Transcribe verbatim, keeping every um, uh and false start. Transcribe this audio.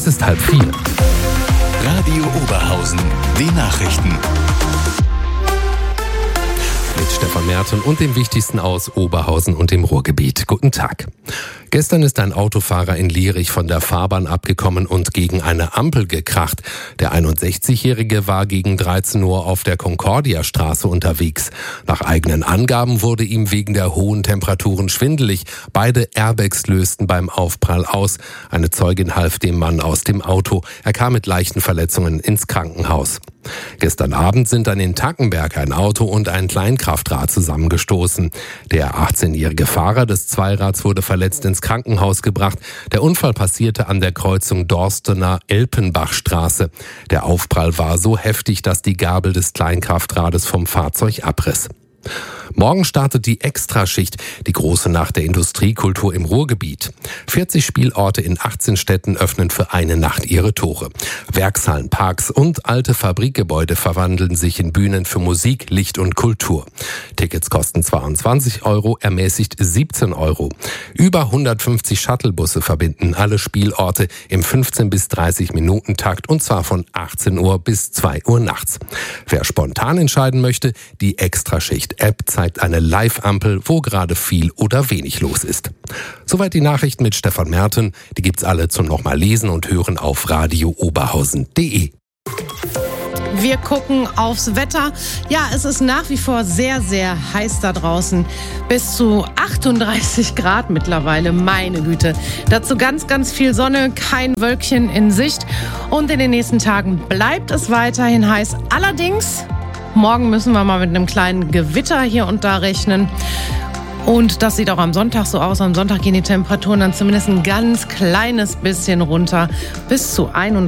ist halb vier. Radio Oberhausen, die Nachrichten. Mit Stefan Merten und dem Wichtigsten aus Oberhausen und dem Ruhrgebiet. Guten Tag. Gestern ist ein Autofahrer in Lierich von der Fahrbahn abgekommen und gegen eine Ampel gekracht. Der einundsechzigjährige war gegen dreizehn Uhr auf der Concordia-Straße unterwegs. Nach eigenen Angaben wurde ihm wegen der hohen Temperaturen schwindelig. Beide Airbags lösten beim Aufprall aus. Eine Zeugin half dem Mann aus dem Auto. Er kam mit leichten Verletzungen ins Krankenhaus. Gestern Abend sind dann in Tackenberg ein Auto und ein Kleinkraftrad zusammengestoßen. Der achtzehnjährige Fahrer des Zweirads wurde verletzt ins Krankenhaus gebracht. Der Unfall passierte an der Kreuzung Dorstener Elpenbachstraße. Der Aufprall war so heftig, dass die Gabel des Kleinkraftrades vom Fahrzeug abriss. Morgen startet die Extraschicht, die große Nacht der Industriekultur im Ruhrgebiet. vierzig Spielorte in achtzehn Städten öffnen für eine Nacht ihre Tore. Werkshallen, Parks und alte Fabrikgebäude verwandeln sich in Bühnen für Musik, Licht und Kultur. Tickets kosten zweiundzwanzig Euro, ermäßigt siebzehn Euro. Über hundertfünfzig Shuttlebusse verbinden alle Spielorte im fünfzehn bis dreißig Minuten Takt und zwar von achtzehn Uhr bis zwei Uhr nachts. Wer spontan entscheiden möchte, die Extraschicht-App zeigt eine Live-Ampel, wo gerade viel oder wenig los ist. Soweit die Nachrichten mit Stefan Merten. Die gibt's alle zum nochmal lesen und hören auf radio oberhausen punkt de. Wir gucken aufs Wetter. Ja, es ist nach wie vor sehr, sehr heiß da draußen. Bis zu achtunddreißig Grad mittlerweile, meine Güte. Dazu ganz, ganz viel Sonne, kein Wölkchen in Sicht. Und in den nächsten Tagen bleibt es weiterhin heiß. Allerdings, morgen müssen wir mal mit einem kleinen Gewitter hier und da rechnen. Und das sieht auch am Sonntag so aus. Am Sonntag gehen die Temperaturen dann zumindest ein ganz kleines bisschen runter. Bis zu einunddreißig.